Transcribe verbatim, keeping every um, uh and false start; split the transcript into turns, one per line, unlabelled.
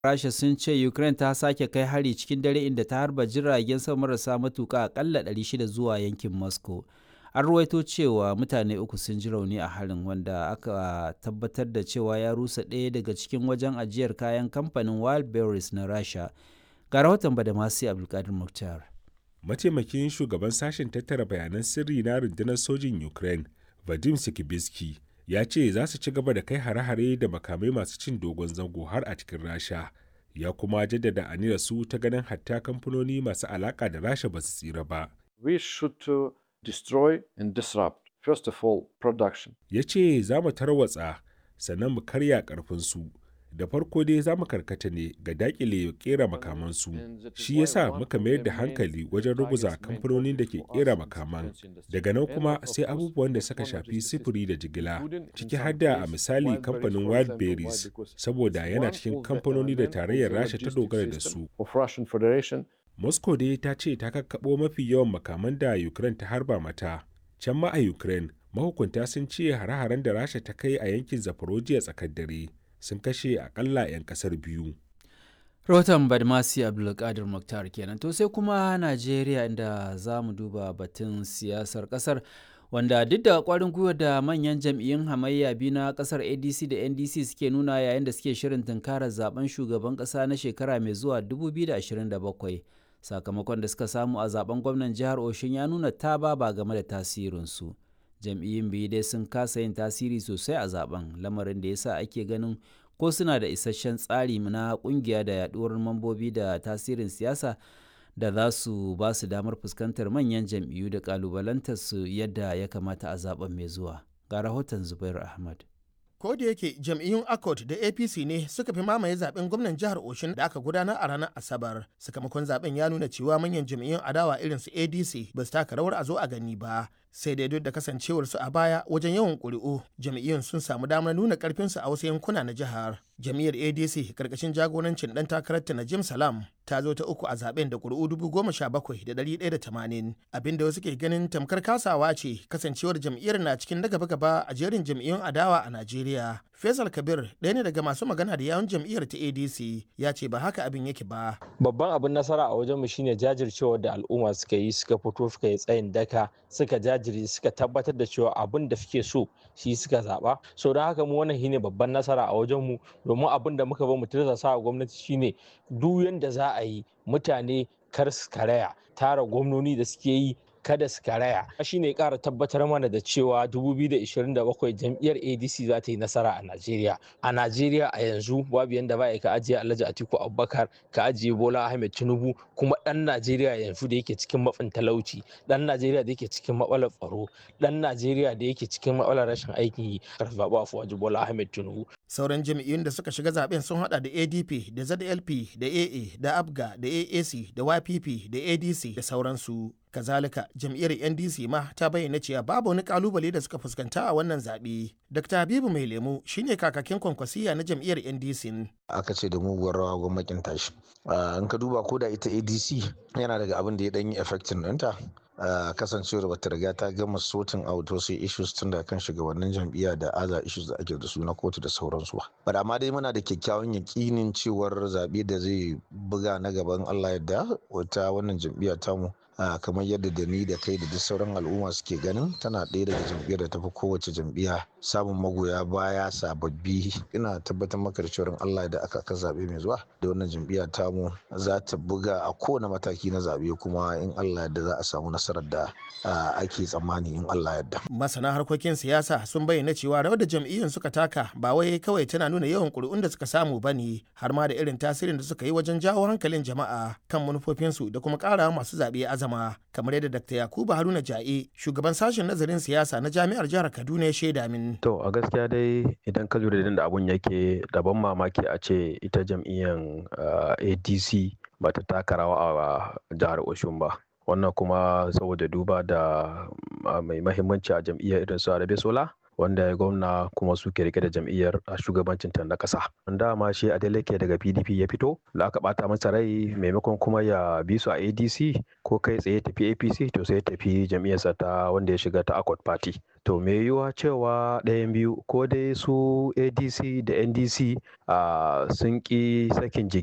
Rasha sun ce Ukraine ta sake kai hari cikin dare inda ta harba jiragen sama marasa matuƙa akalla ɗari shida zuwa yankin Moscow. An ruwaito cewa mutane uku sun ji rauni a harin, wanda aka tabbatar da cewa ya rusa ɗaya daga cikin wajen ajiyar kayan kamfanin Wildberries na Rasha. Ga rahoton Badamasi Abdulkadir Mukhtar.
Mataimakin shugaban sashen tattara bayanan sirri na rundunar sojin Ukraine, Vadim Sikibiski, ya ce za su ci gaba da kai hare-hare da makamai masu cin dogon zango har a cikin Rasha. Ya kuma jaddada aniyar su ta ganin hatta kamfanoni masu alaka da Rasha ba su tsira ba.
We should uh, destroy and disrupt, first of all, production.
Ya ce za mu tarwatsa sannan mu karya karfinsu. Da farko dai za mu karkata ne ga dakile kera makamansu. Shi yasa muka mayar da hankali wajen ruguza kamfanonin da ke kera makaman. Daga nan kuma sai abubuwan da suka shafi sifiri da jigila, ciki har da a misali kamfanin Wildberries, saboda yana cikin kamfanoni da tarayyar Rasha ta dogara da su. Moscow dai ta ce ta kakkaɓo mafi yawan makaman da Ukraine ta harba mata. Can ma a Ukraine, mahukunta sun ce hare-haren da Rasha ta kai a yankin Zaporozhye tsakar dare sun kashe akalla 'yan kasar biyu.
Rahoton Badmasi Abdulkadir Mukhtar kenan. To sai kuma Najeriya, inda za mu duba batun siyasar kasar, wanda duk da kwarin gwiwa da manyan jam'iyyun hamayya biyu na kasar A D C da N D C suke nuna yayin da suke shirin tunkarar zaben shugaban kasa na shekara mai zuwa dubu biyu da ashirin da bakwai. Sakamakon da suka samu a zaben gwamnan jihar Oshun ya nuna ta ba game da tasirinsu. Jam'iyyun biyu dai sun kasa yin tasiri sosai a zaben, lamarin da yasa ake ganin ko suna da isasshen tsari na kungiya da yaduwar mambobi da tasirin siyasa da za su ba su damar fuskantar manyan jam'iyyu da kalubalantar su yadda ya kamata a zaben mai zuwa. Ga rahoton Zubair Ahmad.
Ko da yake jam'iyyun Accord da A P C ne suka fi mamaye zaben gwamnan jihar Oshun da aka gudanar a ranar Asabar, sakamakon zaben ya nuna cewa manyan jam'iyyun adawa irin su A D C ba su taka rawar a zo a gani ba. Sai dai duk da kasancewarsu a baya wajen yawan ƙuri'u, jam'iyyun sun samu damar nuna ƙarfinsu a wasu yankuna na jihar. Jam'iyyar A D C karkashin jagorancin ɗan takararta Najim Salam ta zo ta uku a zaben da ƙuri'u dubu goma sha bakwai da ɗari ɗaya da tamanin, abinda wasu ke ganin tamkar kasawa ce kasancewar jam'iyyar na cikin na gaba-gaba a jerin jam'iyyun adawa a Najeriya. Faisal Kabir, ɗaya ne daga masu magana da yawun jam'iyyar ta A D C, ya ce ba haka abin yake ba.
Babban abin nasara a wajenmu shine jajircewar da al'umma suka yi, suka fito suka yi tsayin daka, suka jajiri suka tabbatar da cewa abin da suke so shi suka zaba. So don haka mu wannan shine babban nasara a wajenmu, domin abin da muka ba mu tirsasa a gwamnati shine duk yanda za a yi mutane kar su karaya, tara gwamnoni da suke yi kada su karaya. Shi ne ƙara tabbatar mana da cewa dubu biyu da ashirin da bakwai jam'iyyar A D C za ta yi nasara a Najeriya. A Najeriya a yanzu babu yanda ba ka ajiye Alhaji Atiku Abubakar, ka ajiye Bola Ahmed Tinubu, kuma ɗan Najeriya yanzu da yake cikin matsin talauci, ɗan Najeriya da yake cikin matsalar tsaro, ɗan Najeriya da yake cikin matsalar rashin aikin yi, karfafa Afuwaji Bola Ahmed Tinubu.
Sauran jam'iyyun da suka shiga zaben sun hada da A D P da Z L P da A A da Abga da A A C da Y P P da A D C da sauransu. Kazalika jam'iyyar N D C ma ta bayyana cewa babu wani kalubale da suka fuskanta a wannan zaɓe. Dr. Habibu Mai Lemu shine kakakin kwankwasiya na jam'iyyar N D C.
Aka ce da muguwar rawa gwamnatin tashi. In ka duba ko da ita A D C yana daga abin da ya ɗan yi effectin ɗinta. Uh, kasancewar bata riga ta gama sorting out wasu issues tun da kan shugabannin jam'iyya da aza issues da ake da su na kotu da sauransu ba. But amma dai muna da kyakkyawan yakinin cewar zaɓe da zai buga na gaban Allah yadda wata wannan jam'iyya tamu uh, kamar yadda da ni da kai da duk sauran al'umma suke ganin tana ɗaya daga jam'iyyar da tafi kowace jam'iyya samun magoya baya sababbi. Ina tabbatar maka da cewar Allah da aka ka zaɓe mai zuwa da wannan jam'iyya tamu za ta buga a kowane mataki na zaɓe, kuma in Allah yadda za a samu nasara da ake tsammani in Allah yadda.
Masana harkokin siyasa sun bayyana cewa rawar da jam'iyyun suka taka ba wai kawai tana nuna yawan ƙuri'un da suka samu ba ne, har ma da irin tasirin da suka yi wajen jawo hankalin jama'a kan manufofinsu da kuma ƙara masu zaɓe azama, kamar yadda Dakta Yakubu Haruna Ja'e, shugaban sashen nazarin siyasa na Jami'ar Jihar Kaduna, ya shaida min.
To a gaskiya dai idan ka lura da abun yake da ban mamaki a ce ita jam'iyyar A D C ba ta taka rawa a jihar Oshun ba. Wannan kuma saboda duba da mai mahimmanci a jam'iyyar irin su Arabe Sola, wanda ya gwamna kuma suke rike da jam'iyyar a shugabancin ta na ƙasa. Dama shi Adeleke daga P D P ya fito da aka bata masa rai maimakon kuma ya bi su a A D C ko kai tsaye tafi A P C to sai ya tafi jam'iyyarsa ta wanda ya shiga ta Accord Party. To me yiwuwa cewa ɗayan biyu ko dai su A D C da N D C uh, sun ƙi sakin jiki